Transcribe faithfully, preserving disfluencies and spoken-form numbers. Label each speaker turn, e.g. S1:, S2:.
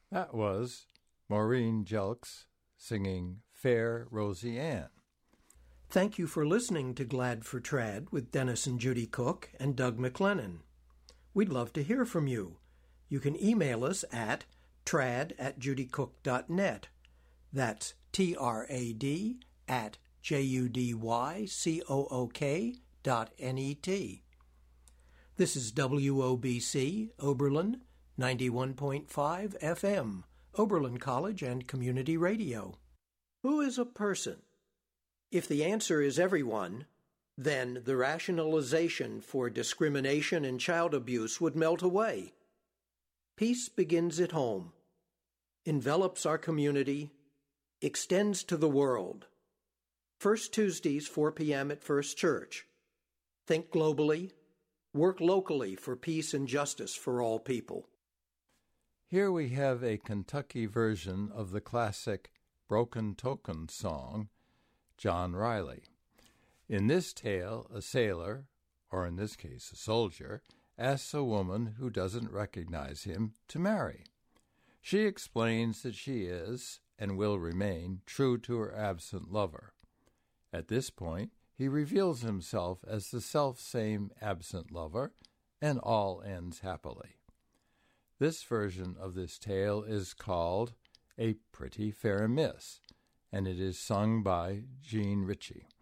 S1: That was Maureen Jelks singing Fair Rosie Ann.
S2: Thank you for listening to Glad for Trad with Dennis and Judy Cook and Doug McLennan. We'd love to hear from you. You can email us at trad at judycook dot net. That's T R A D at J U D Y C O O K dot N E T. This is W O B C, Oberlin, ninety-one point five F M, Oberlin College and Community Radio. Who is a person? If the answer is everyone, then the rationalization for discrimination and child abuse would melt away. Peace begins at home, envelops our community, extends to the world. First Tuesdays, four p.m. at First Church. Think globally, work locally for peace and justice for all people.
S1: Here we have a Kentucky version of the classic Broken Token song, John Riley. In this tale, a sailor, or in this case a soldier, asks a woman who doesn't recognize him to marry. She explains that she is, and will remain, true to her absent lover. At this point, he reveals himself as the self-same absent lover, and all ends happily. This version of this tale is called A Pretty Fair Miss, and it is sung by Jean Ritchie.